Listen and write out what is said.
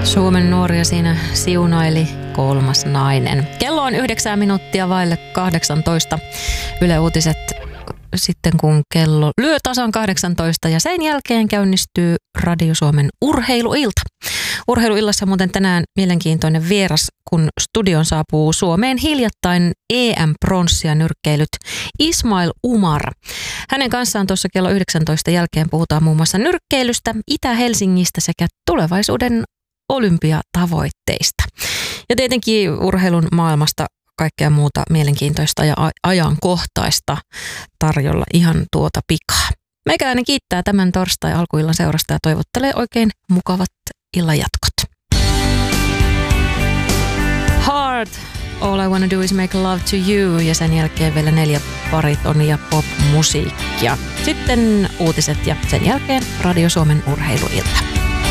Suomen nuoria siinä siunaili kolmas nainen. Kello on 9 minuuttia vaille 18. Yle Uutiset sitten kun kello lyö tasan 18 ja sen jälkeen käynnistyy Radio Suomen urheiluilta. Urheiluillassa muuten tänään mielenkiintoinen vieras, kun studion saapuu Suomeen hiljattain EM-pronssia nyrkkeilyt Ismail Umar. Hänen kanssaan tuossa kello 19 jälkeen puhutaan muun muassa nyrkkeilystä, Itä-Helsingistä sekä tulevaisuuden olympiatavoitteista. Ja tietenkin urheilun maailmasta kaikkea muuta mielenkiintoista ja ajankohtaista tarjolla ihan tuota pikaa. Meikäläinen kiittää tämän torstai-alkuillan seurasta ja toivottelee oikein mukavat illan jatkot. Heart, All I Wanna Do Is Make Love To You ja sen jälkeen vielä 4 baritonia pop-musiikkia. Sitten uutiset ja sen jälkeen Radio Suomen urheiluilta.